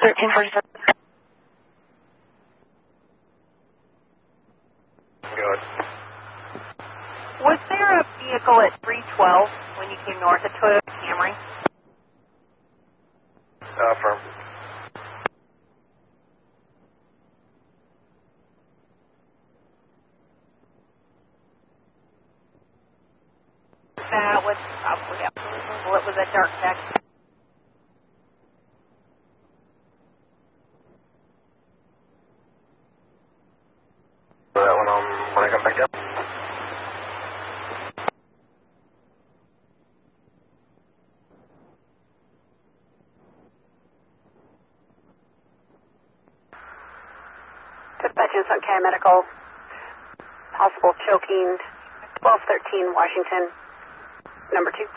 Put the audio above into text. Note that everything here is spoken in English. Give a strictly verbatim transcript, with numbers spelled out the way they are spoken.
thirteen forty-seven. Good. Was there a vehicle at three twelve when you came north, a Toyota Camry? Uh, firm. That was probably absolutely. Well, it was a dark tech. So that one on when I come back up. Dispatches on K Medical. Possible choking. twelve thirteen Washington. Number two.